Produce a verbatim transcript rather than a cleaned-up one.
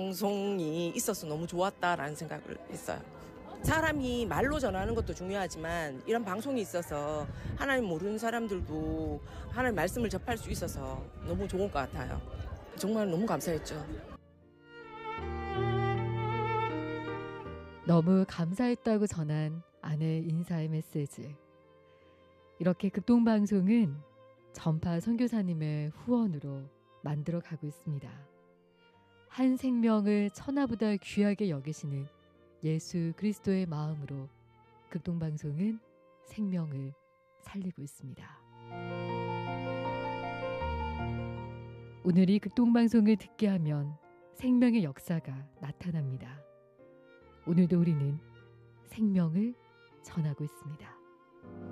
방송이 있어서 너무 좋았다라는 생각을 했어요. 사람이 말로 전하는 것도 중요하지만 이런 방송이 있어서 하나님 모르는 사람들도 하나님 말씀을 접할 수 있어서 너무 좋은 것 같아요. 정말 너무 감사했죠. 너무 감사했다고 전한 아내의 인사의 메시지. 이렇게 극동방송은 전파 선교사님의 후원으로 만들어가고 있습니다. 한 생명을 천하보다 귀하게 여기시는 예수 그리스도의 마음으로 극동방송은 생명을 살리고 있습니다. 오늘 이 극동방송을 듣게 하면 생명의 역사가 나타납니다. 오늘도 우리는 생명을 전하고 있습니다.